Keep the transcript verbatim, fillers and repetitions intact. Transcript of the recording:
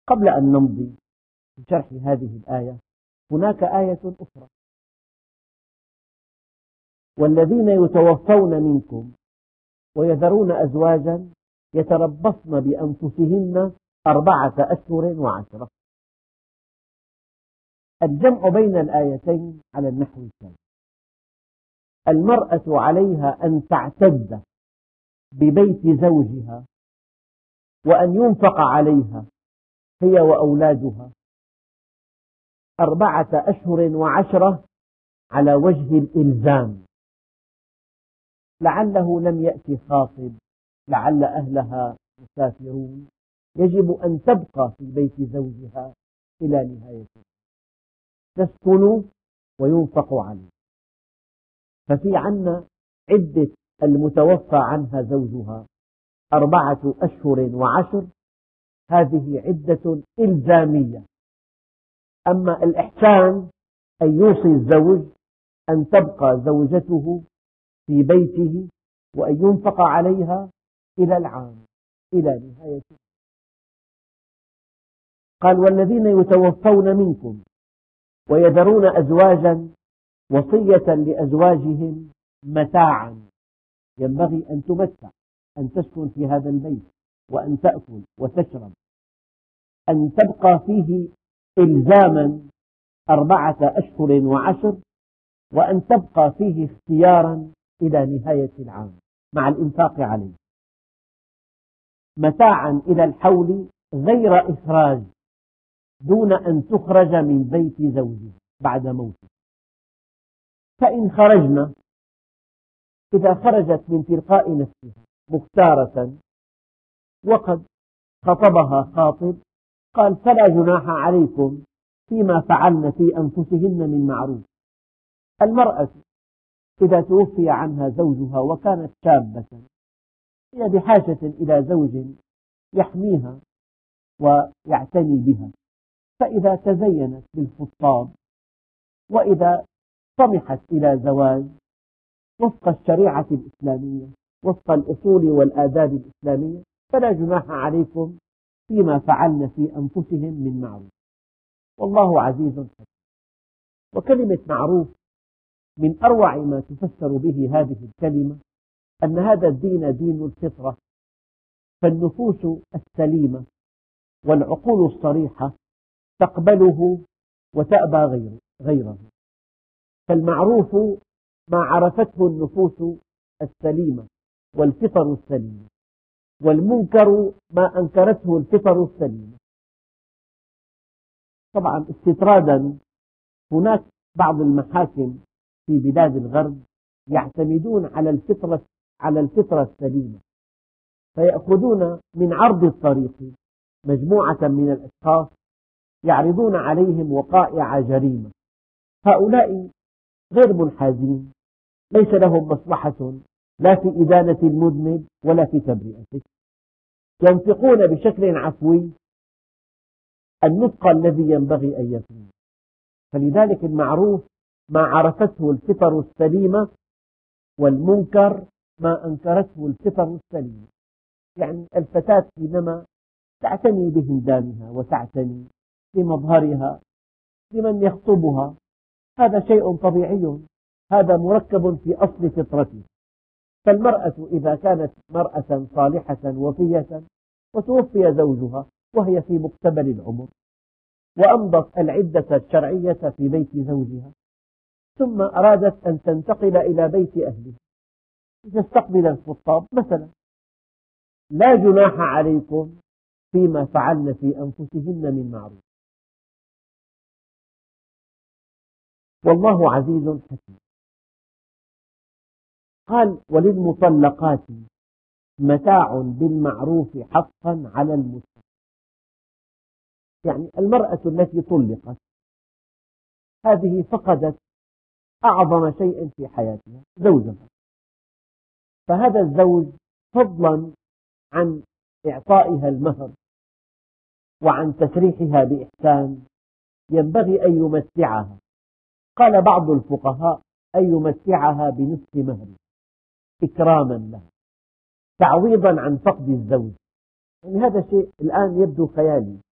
قبل أن نمضي في شرح هذه الآية، هناك آية أخرى: والذين يتوفون منكم ويذرون أزواجا يتربصن بأنفسهن أربعة أشهر وعشرة. الجمع بين الآيتين على النحو التالي: المرأة عليها أن تعتد ببيت زوجها وأن ينفق عليها هي وأولادها أربعة أشهر وعشرة على وجه الإلزام، لعله لم يأتي خاطب، لعل أهلها مسافرون، يجب أن تبقى في بيت زوجها إلى نهايته، تسكن وينفق عليه. ففي عنا عدة المتوفى عنها زوجها أربعة أشهر وعشر، هذه عدة إلزامية. أما الإحسان أن يوصي الزوج أن تبقى زوجته في بيته وأن ينفق عليها إلى العام، إلى نهايته. قال: والذين يتوفون منكم ويذرون أزواجا وصية لأزواجهم متاعا، ينبغي أن تمتع، أن تسكن في هذا البيت وأن تأكل وتشرب، أن تبقى فيه إلزاما أربعة أشهر وعشر، وأن تبقى فيه اختيارا إلى نهاية العام مع الإنفاق عليه، متاعا إلى الحول غير إخراج، دون أن تخرج من بيت زوجها بعد موته. فإن خرجنا، إذا خرجت من تلقاء نفسها مختارة وقد خطبها خاطب، قال: فلا جناح عليكم فيما فعلن في أنفسهن من معروف. المرأة إذا توفي عنها زوجها وكانت شابة، هي بحاجة إلى زوج يحميها ويعتني بها، فإذا تزينت بالخطاب وإذا طمحت إلى زواج وفق الشريعة الإسلامية، وفق الأصول والآداب الإسلامية، فلا جناح عليكم فيما فعلن في أنفسهم من معروف، والله عزيز حكيم. وكلمة معروف من أروع ما تفسر به هذه الكلمة أن هذا الدين دين الفطرة، فالنفوس السليمة والعقول الصريحة تقبله وتأبى غيره. فالمعروف ما عرفته النفوس السليمة والفطر السليمة، والمنكر ما أنكرته الفطر السليمة. طبعا استطرادا، هناك بعض المحاكم في بلاد الغرب يعتمدون على الفطرة على الفطرة السليمة، فيأخذون من عرض الطريق مجموعة من الأشخاص يعرضون عليهم وقائع جريمة. هؤلاء غير منحازين، ليس لهم مصلحة لا في إدانة المذنب ولا في تبرئته، ينطقون بشكل عفوي النطق الذي ينبغي أن يكون. فلذلك المعروف ما عرفته الفطر السليمة، والمنكر ما أنكرته الفطر السليمة. يعني الفتاة حينما تعتني بهندامها وتعتني بمظهرها لمن يخطبها، هذا شيء طبيعي، هذا مركب في أصل فطرته. فالمرأة إذا كانت مرأة صالحة وفية وتوفي زوجها وهي في مقتبل العمر وأمضت العدة الشرعية في بيت زوجها، ثم أرادت أن تنتقل إلى بيت أهلها لتستقبل الخطاب مثلا، لا جناح عليكم فيما فعلن في أنفسهن من معروف، والله عزيز حكيم. قال: وللمطلقات متاع بالمعروف حقا على المتقين. يعني المرأة التي طلقت هذه فقدت أعظم شيء في حياتها، زوجها، فهذا الزوج فضلا عن إعطائها المهر وعن تسريحها بإحسان ينبغي أن يمتعها. قال بعض الفقهاء: أن يمتعها بنصف مهر إكراما لها، تعويضا عن فقد الزوج. يعني هذا شيء الآن يبدو خيالي،